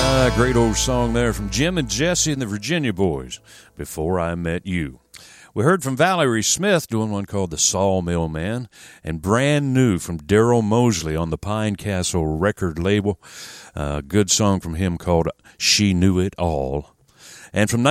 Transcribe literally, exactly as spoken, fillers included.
Ah, great old song there from Jim and Jesse and the Virginia Boys, Before I Met You. We heard from Valerie Smith doing one called The Sawmill Man, and brand new from Daryl Mosley on the Pine Castle record label. A good song from him called She Knew It All. And from